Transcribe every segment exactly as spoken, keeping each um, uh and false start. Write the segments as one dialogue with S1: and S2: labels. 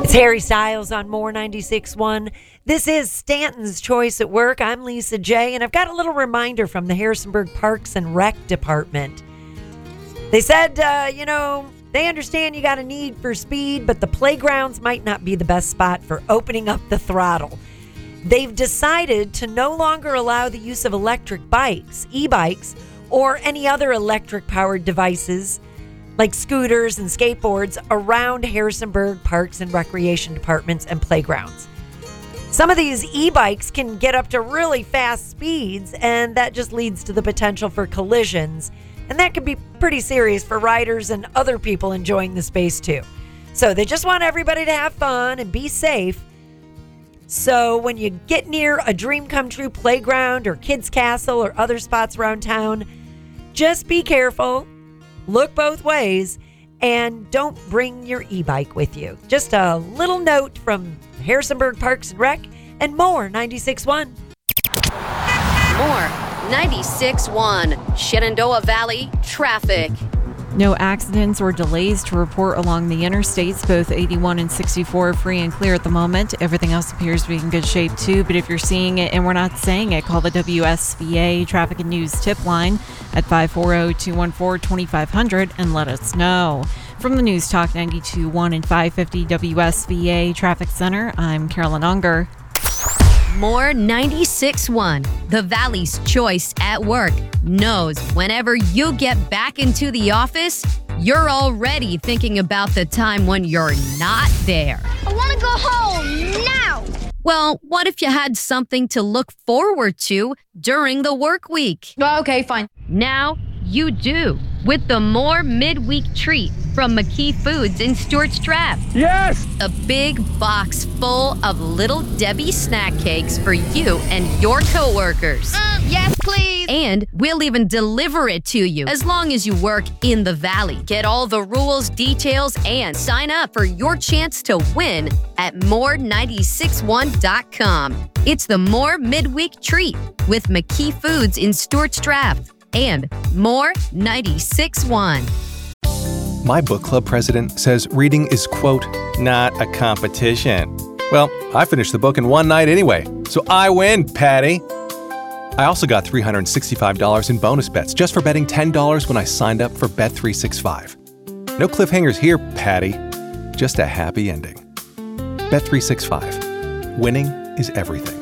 S1: It's Harry Styles on More ninety-six point one. This is Stanton's Choice at Work. I'm Lisa J, and I've got a little reminder from the Harrisonburg Parks and Rec Department. They said, uh, you know, they understand you got a need for speed, but the playgrounds might not be the best spot for opening up the throttle. They've decided to no longer allow the use of electric bikes, e-bikes, or any other electric-powered devices like scooters and skateboards around Harrisonburg Parks and Recreation Departments and playgrounds. Some of these e-bikes can get up to really fast speeds, and that just leads to the potential for collisions. And that can be pretty serious for riders and other people enjoying the space too. So they just want everybody to have fun and be safe. So when you get near a dream come true playground or kids castle or other spots around town, just be careful. Look both ways, and don't bring your e-bike with you. Just a little note from Harrisonburg Parks and Rec and More ninety-six point one.
S2: More ninety-six point one. Shenandoah Valley traffic.
S3: No accidents or delays to report along the interstates. Both eighty-one and sixty-four are free and clear at the moment. Everything else appears to be in good shape too, but if you're seeing it and we're not saying it, call the W S V A Traffic and News tip line at five four zero, two one four, two five zero zero and let us know. From the News Talk ninety-two point one and five fifty W S V A Traffic Center, I'm Carolyn Unger.
S2: More ninety-six point one. The Valley's Choice at Work knows whenever you get back into the office, you're already thinking about the time when you're not there.
S4: I want to go home now.
S2: Well, what if you had something to look forward to during the work week?
S4: Okay, fine.
S2: Now you do, with the More Midweek Treat from McKee Foods in Stewart's Draft.
S5: Yes!
S2: A big box full of Little Debbie snack cakes for you and your coworkers.
S4: Mm, yes, please.
S2: And we'll even deliver it to you as long as you work in the Valley. Get all the rules, details, and sign up for your chance to win at more nine six one dot com. It's the More Midweek Treat with McKee Foods in Stewart's Draft and More ninety-six point one.
S6: My book club president says reading is, quote, not a competition. Well, I finished the book in one night anyway, so I win, Patty. I also got three hundred sixty-five dollars in bonus bets just for betting ten dollars when I signed up for Bet three sixty-five. No cliffhangers here, Patty. Just a happy ending. Bet three sixty-five. Winning is everything.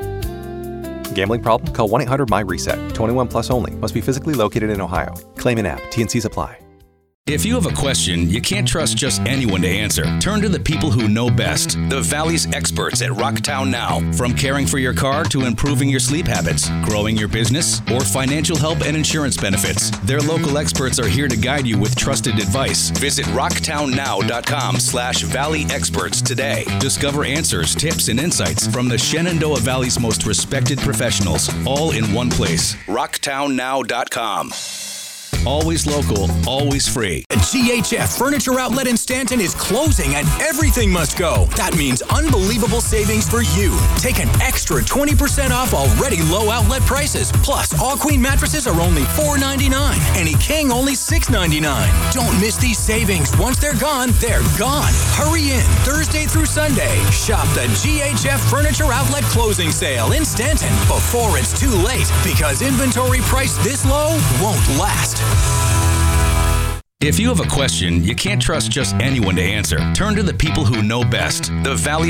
S6: Gambling problem? Call one eight hundred my reset. twenty-one plus only. Must be physically located in Ohio. Claim in app. T and Cs apply.
S7: If you have a question, you can't trust just anyone to answer. Turn to the people who know best. The Valley's experts at Rocktown Now. From caring for your car to improving your sleep habits, growing your business, or financial help and insurance benefits. Their local experts are here to guide you with trusted advice. Visit rocktownnow.com slash valley experts today. Discover answers, tips, and insights from the Shenandoah Valley's most respected professionals, all in one place. rocktown now dot com. Always local, always free.
S8: G H F Furniture Outlet in Stanton is closing and everything must go. That means unbelievable savings for you. Take an extra twenty percent off already low outlet prices. Plus, all queen mattresses are only four ninety-nine. Any king only six ninety-nine. Don't miss these savings. Once they're gone, they're gone. Hurry in Thursday through Sunday. Shop the G H F Furniture Outlet closing sale in Stanton before it's too late, because inventory priced this low won't last.
S7: If you have a question, you can't trust just anyone to answer. Turn to the people who know best. The Valley's